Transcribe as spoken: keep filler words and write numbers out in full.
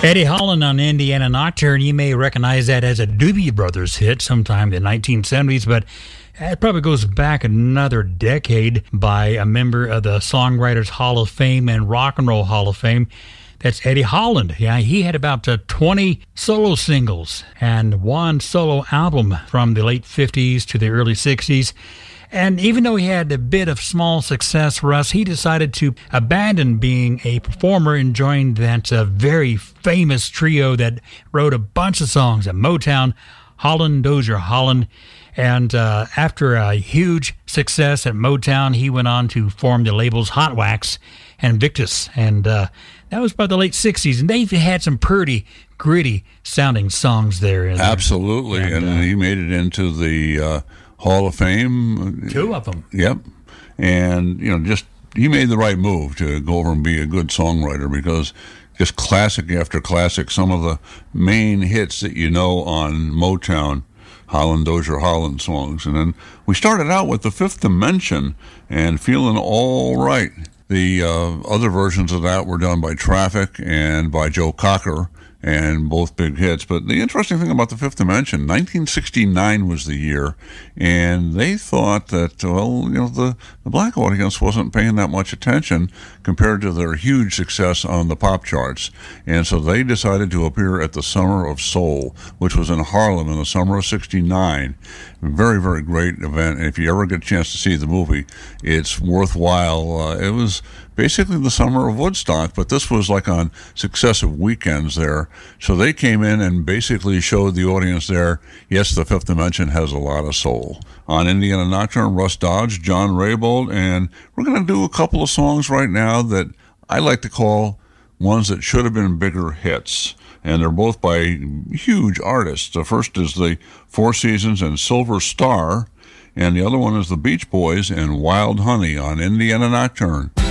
Eddie Holland on Indiana Nocturne. You may recognize that as a Doobie Brothers hit sometime in the nineteen seventies, but it probably goes back another decade by a member of the Songwriters Hall of Fame and Rock and Roll Hall of Fame. That's Eddie Holland. Yeah, he had about uh, twenty solo singles and one solo album from the late fifties to the early sixties. And even though he had a bit of small success, Russ, he decided to abandon being a performer and joined that uh, very famous trio that wrote a bunch of songs at Motown, Holland, Dozier, Holland. And uh, after a huge success at Motown, he went on to form the labels Hot Wax and Victus. And uh, that was by the late sixties. And they've had some pretty gritty sounding songs there. Absolutely. And, and uh, he made it into the uh, Hall of Fame. Two of them. Yep. And, you know, just he made the right move to go over and be a good songwriter, because just classic after classic, some of the main hits that you know on Motown, Holland, Dozier, Holland songs. And then we started out with The Fifth Dimension and Feeling All Right. The uh, other versions of that were done by Traffic and by Joe Cocker, and both big hits. But the interesting thing about The Fifth Dimension, nineteen sixty-nine was the year, and they thought that, well, you know, the, the black audience wasn't paying that much attention compared to their huge success on the pop charts. And so they decided to appear at the Summer of Soul, which was in Harlem in the summer of sixty-nine. Very, very great event. And if you ever get a chance to see the movie, it's worthwhile. Uh, it was basically the summer of Woodstock, but this was like on successive weekends there. So they came in and basically showed the audience there, yes, The Fifth Dimension has a lot of soul. On Indiana Nocturne, Russ Dodge, John Raybould, and we're going to do a couple of songs right now that I like to call ones that should have been bigger hits. And they're both by huge artists. The first is the Four Seasons and Silver Star, and the other one is the Beach Boys and Wild Honey on Indiana Nocturne.